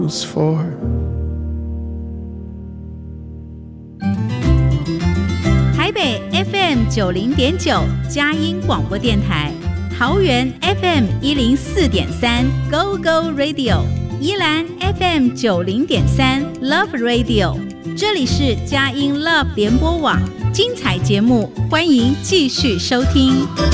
for 台北 FM 90.9佳音广播电台，桃园 FM 104.3 Go Go Radio， 宜兰 FM 90.3 Love Radio， 这里是佳音 Love 联播网，精彩节目欢迎继续收听。